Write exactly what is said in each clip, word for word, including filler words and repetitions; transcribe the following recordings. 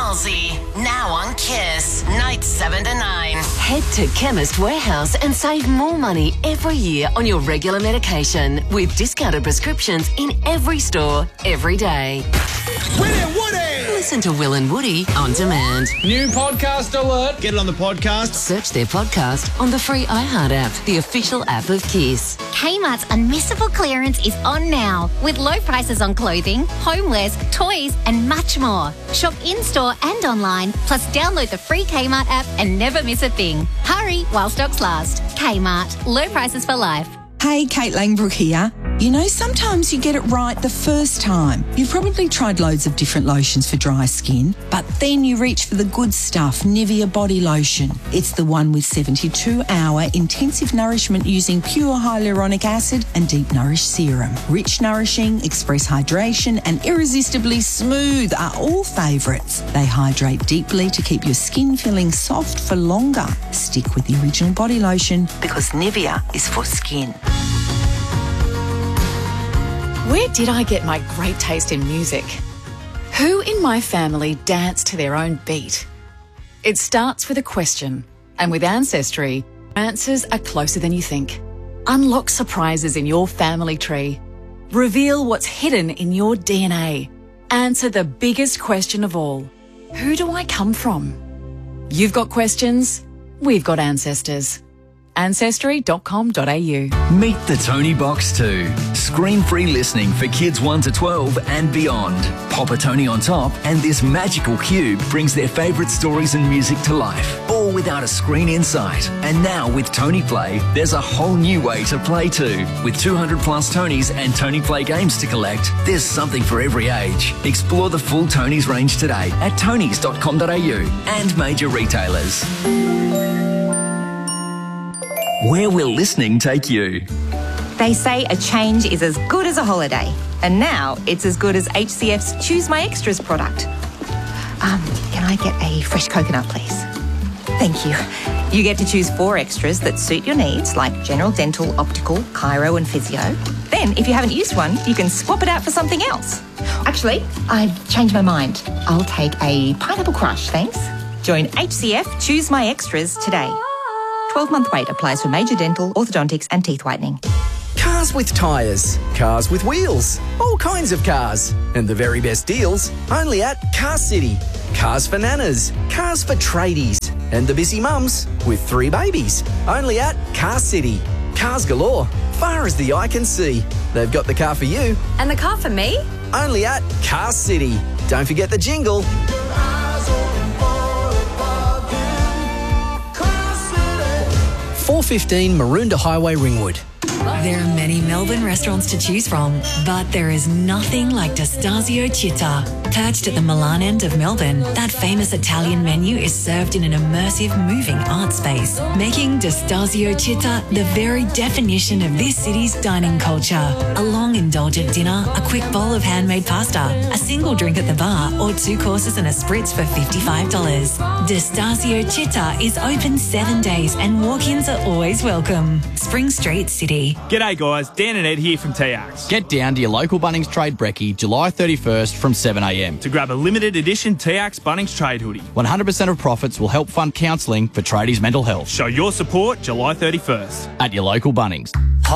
Halsey, now on Kiss, nights seven to nine. Head to Chemist Warehouse and save more money every year on your regular medication with discounted prescriptions in every store, every day. Will and Woody! Listen to Will and Woody on demand. New podcast alert. Get it on the podcast. Search their podcast on the free iHeart app, the official app of Kiss. Kmart's Unmissable Clearance is on now with low prices on clothing, homewares, toys and much more. Shop in-store and online, plus download the free Kmart app and never miss a thing. Hurry while stocks last. Kmart, low prices for life. Hey, Kate Langbrook here. You know, sometimes you get it right the first time. You've probably tried loads of different lotions for dry skin, but then you reach for the good stuff, Nivea Body Lotion. It's the one with seventy-two hour intensive nourishment using pure hyaluronic acid and deep nourish serum. Rich, nourishing, express hydration and irresistibly smooth are all favourites. They hydrate deeply to keep your skin feeling soft for longer. Stick with the original body lotion because Nivea is for skin. Where did I get my great taste in music? Who in my family danced to their own beat? It starts with a question, and with Ancestry, answers are closer than you think. Unlock surprises in your family tree. Reveal what's hidden in your D N A. Answer the biggest question of all. Who do I come from? You've got questions, we've got ancestors. ancestry dot com dot a u. Meet the Tony Box two. Screen-free listening for kids one to twelve and beyond. Pop a Tony on top and this magical cube brings their favourite stories and music to life, all without a screen in sight. And now with Tony Play, there's a whole new way to play too. With two hundred plus Tonys and Tony Play games to collect, there's something for every age. Explore the full Tonys range today at tonys dot com dot a u and major retailers. Where will listening take you? They say a change is as good as a holiday, and now it's as good as H C F's Choose My Extras product. Um, can I get a fresh coconut, please? Thank you. You get to choose four extras that suit your needs, like general dental, optical, chiro and physio. Then, if you haven't used one, you can swap it out for something else. Actually, I've changed my mind. I'll take a pineapple crush, thanks. Join H C F Choose My Extras today. twelve-month wait applies for major dental, orthodontics and teeth whitening. Cars with tyres, cars with wheels, all kinds of cars. And the very best deals only at Car City. Cars for nanas, cars for tradies, and the busy mums with three babies. Only at Car City. Cars galore, far as the eye can see. They've got the car for you. And the car for me? Only at Car City. Don't forget the jingle. four fifteen Maroondah Highway, Ringwood. There are many Melbourne restaurants to choose from, but there is nothing like Destasio Città. Perched at the Milan end of Melbourne, that famous Italian menu is served in an immersive, moving art space, making Destasio Città the very definition of this city's dining culture. A long, indulgent dinner, a quick bowl of handmade pasta, a single drink at the bar, or two courses and a spritz for fifty-five dollars. Destasio Città is open seven days and walk-ins are always welcome. Spring Street, City. G'day guys, Dan and Ed here from T Axe. Get down to your local Bunnings Trade Brekkie July thirty-first from seven a m to grab a limited edition T Axe Bunnings Trade hoodie. one hundred percent of profits will help fund counselling for tradies' mental health. Show your support July thirty-first. At your local Bunnings.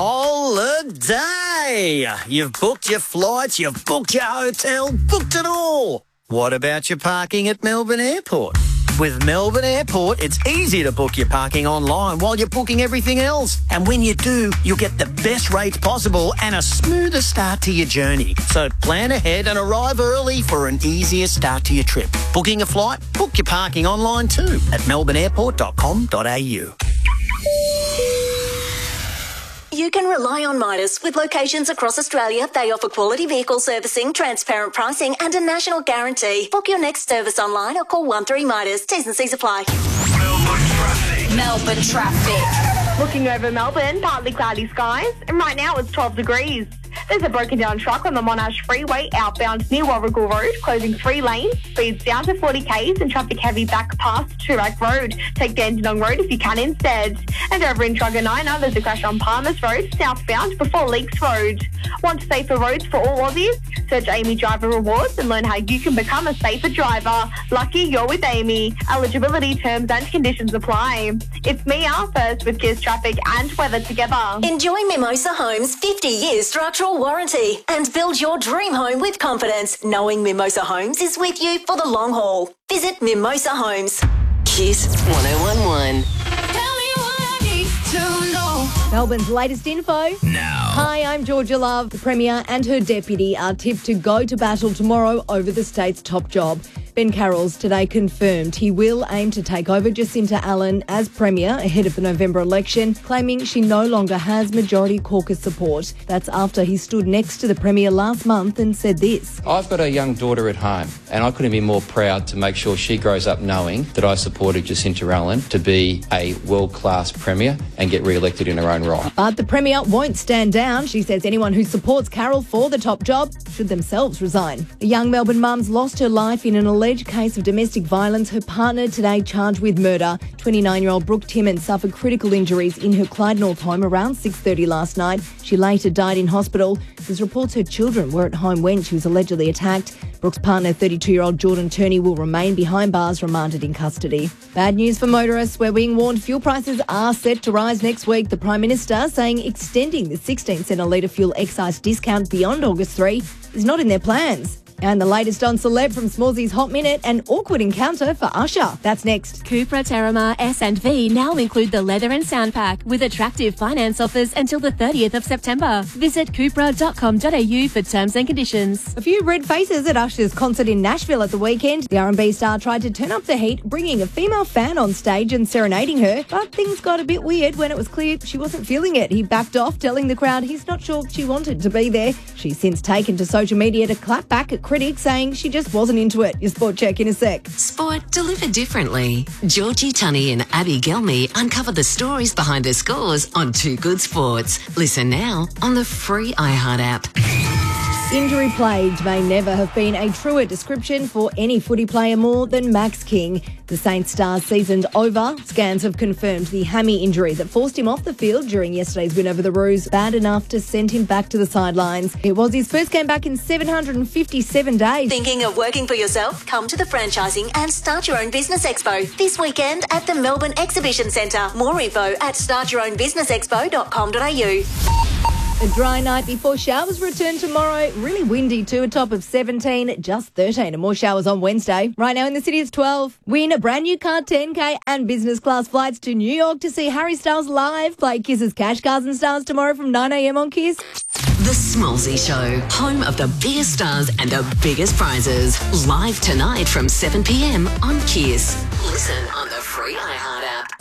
Holiday! You've booked your flights, you've booked your hotel, booked it all. What about your parking at Melbourne Airport? With Melbourne Airport, it's easy to book your parking online while you're booking everything else. And when you do, you'll get the best rates possible and a smoother start to your journey. So plan ahead and arrive early for an easier start to your trip. Booking a flight? Book your parking online too at melbourne airport dot com dot a u. You can rely on Midas. With locations across Australia, they offer quality vehicle servicing, transparent pricing and a national guarantee. Book your next service online or call one three Midas. T's and C's apply. Melbourne traffic. Melbourne traffic. Looking over Melbourne, partly cloudy skies, and right now it's twelve degrees. There's a broken down truck on the Monash Freeway outbound near Warrigal Road, closing three lanes, speeds down to forty k's and traffic heavy back past Toorak Road. Take Dandenong Road if you can instead. And over in Truganina, there's a crash on Palmers Road, southbound before Leaks Road. Want safer roads for all Aussies? Search Amy Driver Rewards and learn how you can become a safer driver. Lucky you're with Amy. Eligibility terms and conditions apply. It's Mia, first with Gears Traffic and weather together. Enjoy Mimosa Homes' fifty year structural warranty and build your dream home with confidence, knowing Mimosa Homes is with you for the long haul. Visit Mimosa Homes. Kiss one oh one one. Melbourne's latest info. Now. Hi, I'm Georgia Love. The Premier and her deputy are tipped to go to battle tomorrow over the state's top job. Ben Carroll's today confirmed he will aim to take over Jacinta Allen as Premier ahead of the November election, claiming she no longer has majority caucus support. That's after he stood next to the Premier last month and said this. I've got a young daughter at home and I couldn't be more proud to make sure she grows up knowing that I supported Jacinta Allen to be a world-class Premier and get re-elected in her own right. But the Premier won't stand down. She says anyone who supports Carroll for the top job should themselves resign. A young Melbourne mum's lost her life in an alleged case of domestic violence. Her partner today charged with murder. twenty-nine-year-old Brooke Timmins suffered critical injuries in her Clyde North home around six thirty last night. She later died in hospital. There's reports her children were at home when she was allegedly attacked. Brooke's partner, thirty-two-year-old Jordan Turney, will remain behind bars, remanded in custody. Bad news for motorists. We're being warned fuel prices are set to rise next week. The Prime Minister saying extending the sixteen cent a litre fuel excise discount beyond August third is not in their plans. And the latest on Celeb from Smallsy's Hot Minute, an awkward encounter for Usher. That's next. Cupra, Terramar, S and V now include the leather and sound pack with attractive finance offers until the thirtieth of September. Visit cupra dot com dot a u for terms and conditions. A few red faces at Usher's concert in Nashville at the weekend. The R and B star tried to turn up the heat, bringing a female fan on stage and serenading her. But things got a bit weird when it was clear she wasn't feeling it. He backed off, telling the crowd he's not sure she wanted to be there. She's since taken to social media to clap back at critics, saying she just wasn't into it. Your sport check in a sec. Sport delivered differently. Georgie Tunney and Abby Gelmy uncover the stories behind the scores on Too Good Sports. Listen now on the free iHeart app. Injury plagued may never have been a truer description for any footy player more than Max King. The Saints star's season's over. Scans have confirmed the hammy injury that forced him off the field during yesterday's win over the Roos, bad enough to send him back to the sidelines. It was his first game back in seven hundred fifty-seven days. Thinking of working for yourself? Come to the Franchising and Start Your Own Business Expo this weekend at the Melbourne Exhibition Centre. More info at start your own business expo dot com dot a u. A dry night before showers return tomorrow. Really windy too, a top of seventeen, just thirteen, and more showers on Wednesday. Right now in the city it's twelve. Win a brand new car, ten K and business class flights to New York to see Harry Styles live. Play Kiss's Cash Cars and Stars tomorrow from nine a m on Kiss. The Smallsy Show, home of the biggest stars and the biggest prizes. Live tonight from seven p m on Kiss. Listen on the free iHeart app.